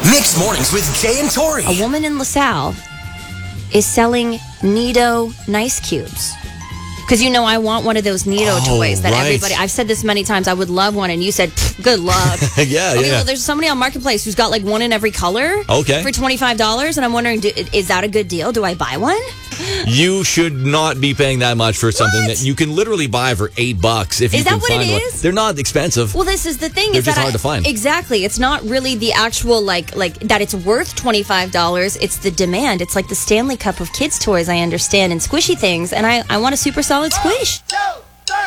Mixed Mornings with Jay and Tori. A woman in LaSalle is selling Nido Nice Cubes. Because I want one of those Nido toys that everybody... I've said this many times. I would love one. And you said, good luck. Yeah. Well, there's somebody on Marketplace who's got like one in every color. Okay. For $25. And I'm wondering, is that a good deal? Do I buy one? You should not be paying that much for something that you can literally buy for $8 if you can find one. Is that what it is? They're not expensive. Well, this is the thing. They're just hard to find. Exactly. It's not really the actual, like that it's worth $25. It's the demand. It's like the Stanley Cup of kids' toys, I understand, and squishy things. And I want a super solid squish.